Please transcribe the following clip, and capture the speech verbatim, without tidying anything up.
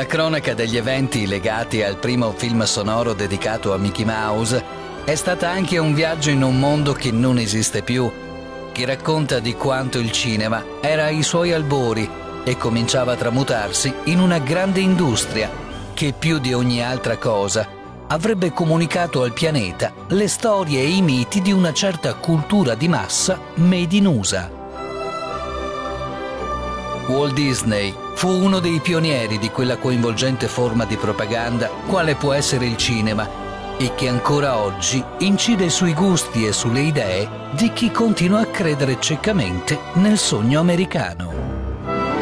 La cronaca degli eventi legati al primo film sonoro dedicato a Mickey Mouse è stata anche un viaggio in un mondo che non esiste più, che racconta di quanto il cinema era ai suoi albori e cominciava a tramutarsi in una grande industria che più di ogni altra cosa avrebbe comunicato al pianeta le storie e i miti di una certa cultura di massa made in U S A. Walt Disney fu uno dei pionieri di quella coinvolgente forma di propaganda quale può essere il cinema e che ancora oggi incide sui gusti e sulle idee di chi continua a credere ciecamente nel sogno americano.